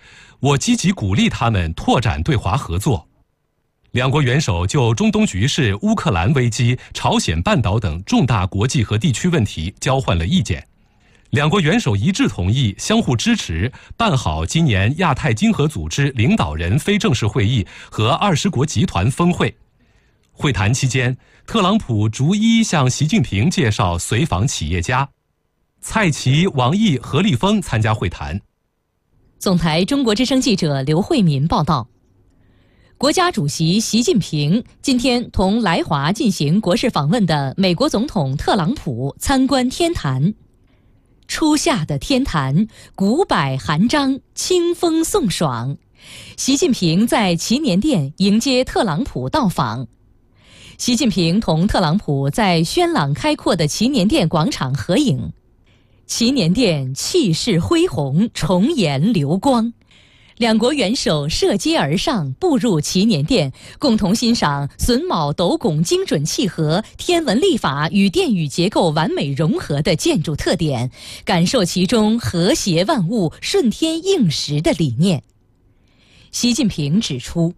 我积极鼓励他们拓展对华合作。两国元首就中东局势、乌克兰危机、朝鲜半岛等重大国际和地区问题交换了意见。两国元首一致同意相互支持，办好今年亚太经合组织领导人非正式会议和20国集团峰会。会谈期间，特朗普逐一向习近平介绍随访企业家。蔡奇、王毅、何立峰参加会谈。 总台中国之声记者刘慧民报道。国家主席习近平今天同来华进行国事访问的美国总统特朗普参观天坛。初夏的天坛，古柏含章，清风送爽。习近平在祈年殿迎接特朗普到访。习近平同特朗普在轩朗开阔的祈年殿广场合影。祈年殿气势恢宏，重颜流光。两国元首涉阶而上，步入祈年殿，共同欣赏榫卯斗拱精准契合、天文历法与殿宇结构完美融合的建筑特点，感受其中和谐万物、顺天应时的理念。习近平指出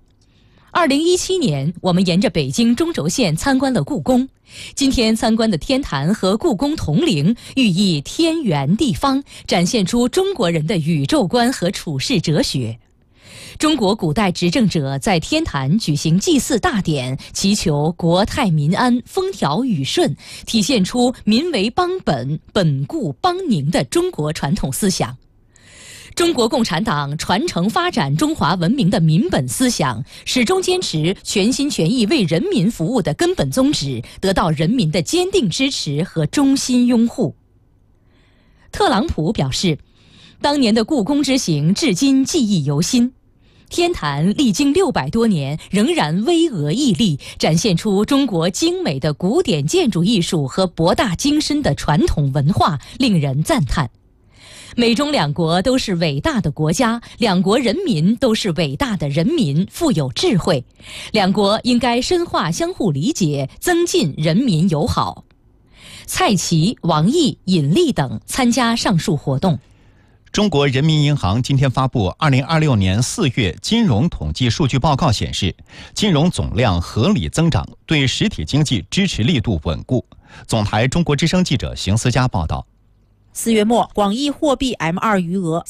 ，2017年我们沿着北京中轴线参观了故宫，今天参观的天坛和故宫同龄，寓意天圆地方，展现出中国人的宇宙观和处世哲学。中国古代执政者在天坛举行祭祀大典，祈求国泰民安、风调雨顺，体现出民为邦本、本固邦宁的中国传统思想。中国共产党传承发展中华文明的民本思想，始终坚持全心全意为人民服务的根本宗旨，得到人民的坚定支持和衷心拥护。特朗普表示，当年的故宫之行至今记忆犹新。天坛历经600多年，仍然巍峨屹立，展现出中国精美的古典建筑艺术和博大精深的传统文化，令人赞叹。美中两国都是伟大的国家，两国人民都是伟大的人民，富有智慧。两国应该深化相互理解，增进人民友好。蔡奇、王毅、尹力等参加上述活动。 中国人民银行今天发布2026年4月金融统计数据报告显示，金融总量合理增长，对实体经济支持力度稳固。总台中国之声记者邢思佳报道。 4月末，广义货币 M2 余额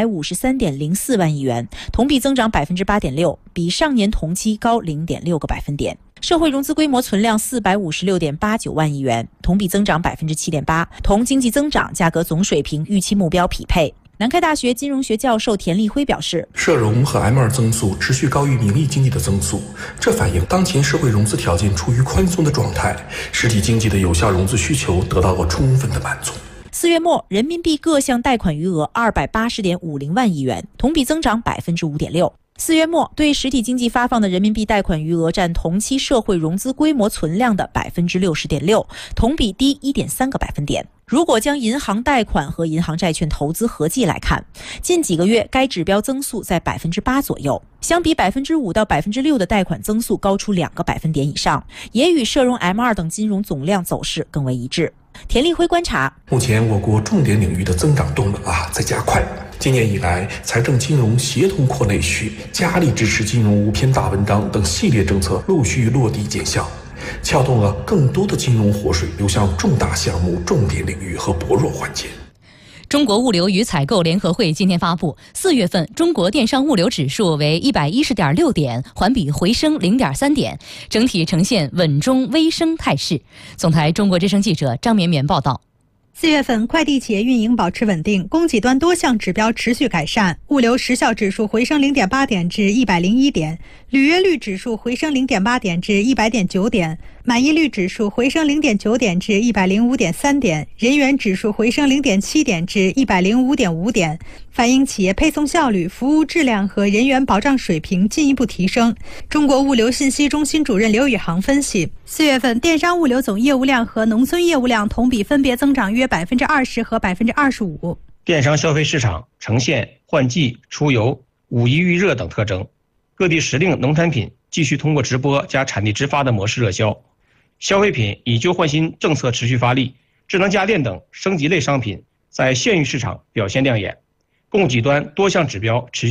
353.04万亿元，同比增长 8.6%， 比上年同期高 0.6个百分点。社会融资规模存量456.89万亿元，同比增长 7.8%， 同经济增长价格总水平预期目标匹配。南开大学金融学教授田立辉表示， 社融和 M2 增速持续高于名义经济的增速，这反映当前社会融资条件处于宽松的状态，实体经济的有效融资需求得到了充分的满足。 4月末，人民币各项贷款余额280.50万亿元，同比增长 5.6%。4月末，对实体经济发放的人民币贷款余额占同期社会融资规模存量的 60.6%， 同比低 1.3个百分点。如果将银行贷款和银行债券投资合计来看，近几个月该指标增速在 8% 左右，相比 5% 到 6% 的贷款增速高出2个百分点以上，也与社融 M2 等金融总量走势更为一致。田立辉观察， 目前我国重点领域的增长动能在加快。今年以来，财政金融协同扩内需、加力支持金融无篇大文章等系列政策陆续落地见效，撬动了更多的金融活水流向重大项目、重点领域和薄弱环节。 中国物流与采购联合会今天发布，4月份中国电商物流指数为110.6点，环比回升0.3点，整体呈现稳中微升态势。总台中国之声记者张绵绵报道。 4月份，快递企业运营保持稳定，供给端多项指标持续改善，物流时效指数回升0.8点至101点，履约率指数回升0.8点至100.9点，满意率指数回升0.9点至105.3点，人员指数回升0.7点至105.5点，反映企业配送效率、服务质量和人员保障水平进一步提升。中国物流信息中心主任刘宇航分析，4月份电商物流总业务量和农村业务量同比分别增长约20%和25%。 电商消费市场呈现换季、出游、五一预热等特征，各地时令农产品继续通过直播加产地直发的模式热销，消费品以旧换新政策持续发力，智能家电等升级类商品在县域市场表现亮眼，供给端多项指标持续